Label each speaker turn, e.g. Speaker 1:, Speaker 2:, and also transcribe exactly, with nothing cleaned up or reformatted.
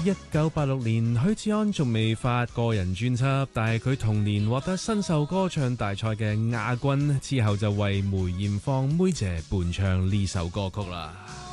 Speaker 1: 一九八六年，許志安仲未發個人專輯，但係佢同年獲得新秀歌唱大賽嘅亞軍，之後就為梅艷芳妹姐伴唱呢首歌曲啦。